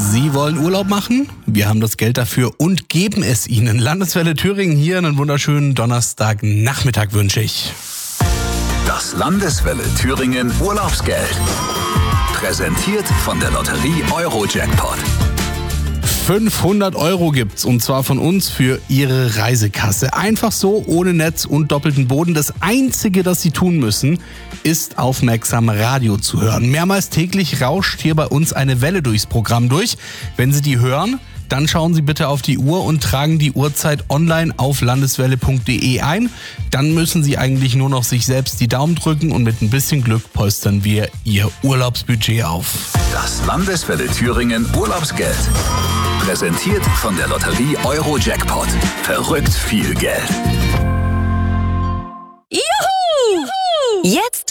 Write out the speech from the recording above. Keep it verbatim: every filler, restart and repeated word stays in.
Sie wollen Urlaub machen? Wir haben das Geld dafür und geben es Ihnen. Landeswelle Thüringen hier, einen wunderschönen Donnerstagnachmittag wünsche ich. Das Landeswelle Thüringen Urlaubsgeld. Präsentiert von der Lotterie Euro-Jackpot. fünfhundert Euro gibt's und zwar von uns für Ihre Reisekasse. Einfach so, ohne Netz und doppelten Boden. Das Einzige, das Sie tun müssen, ist aufmerksam Radio zu hören. Mehrmals täglich rauscht hier bei uns eine Welle durchs Programm durch. Wenn Sie die hören, dann schauen Sie bitte auf die Uhr und tragen die Uhrzeit online auf landeswelle punkt de ein. Dann müssen Sie eigentlich nur noch sich selbst die Daumen drücken und mit ein bisschen Glück polstern wir Ihr Urlaubsbudget auf. Das Landeswelle Thüringen Urlaubsgeld. Präsentiert von der Lotterie Euro-Jackpot. Verrückt viel Geld. Juhu! Juhu! Jetzt